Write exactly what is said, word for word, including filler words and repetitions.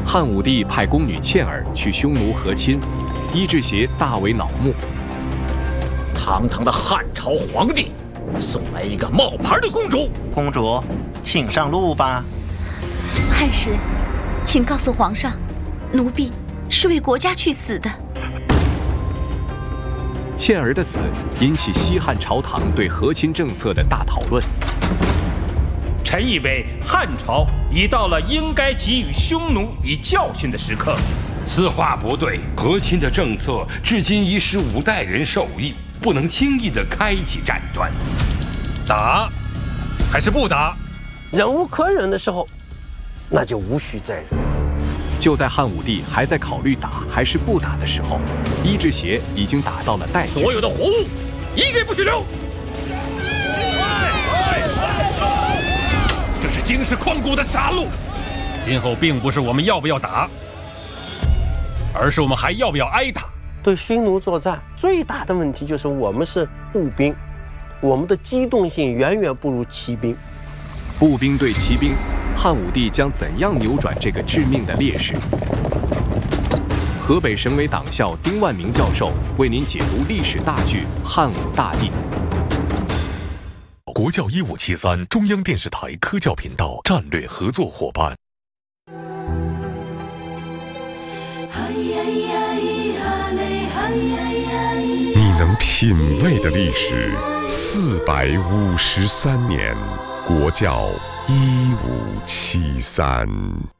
汉武帝派宫女倩儿去匈奴和亲，伊稚邪大为恼怒。 堂堂的汉朝皇帝，送来一个冒牌的公主。 公主，请上路吧。 汉使，请告诉皇上，奴婢是为国家去死的。 倩儿的死引起西汉朝堂对和亲政策的大讨论。 臣以为汉朝已到了应该给予匈奴以教训的时刻。 此话不对，和亲的政策至今已使五代人受益，不能轻易地开启战端。 打还是不打？ 忍无可忍的时候，那就无需再忍。 就在汉武帝还在考虑打还是不打的时候，伊稚邪已经打到了代郡， 所有的活物一概不许留。 这是惊世旷古的杀戮。今后并不是我们要不要打，而是我们还要不要挨打。 对匈奴作战最大的问题就是我们是步兵，我们的机动性远远不如骑兵。 步兵对骑兵，汉武帝将怎样扭转这个致命的劣势？河北省委党校丁万明教授为您解读历史大剧《汉武大帝》。 国教一五七三中央电视台科教频道战略合作伙伴。 你能品味的历史四百五十三年，国教一五七三。